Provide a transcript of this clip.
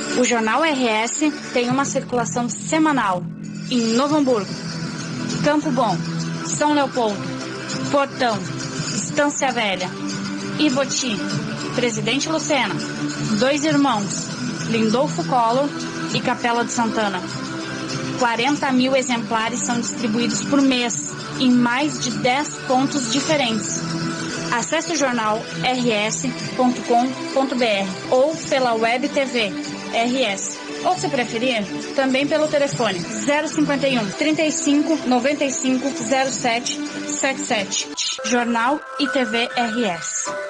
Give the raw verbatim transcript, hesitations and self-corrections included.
O Jornal R S tem uma circulação semanal em Novo Hamburgo, Campo Bom, São Leopoldo, Portão, Estância Velha, Ivoti, Presidente Lucena, Dois Irmãos, Lindolfo Collor e Capela de Santana. quarenta mil exemplares são distribuídos por mês em mais de dez pontos diferentes. Acesse o jornal r s ponto com ponto b r ou pela Web T V R S. Ou, se preferir, também pelo telefone zero cinquenta e um, trinta e cinco, noventa e cinco, zero sete, setenta e sete. Jornal e T V R S.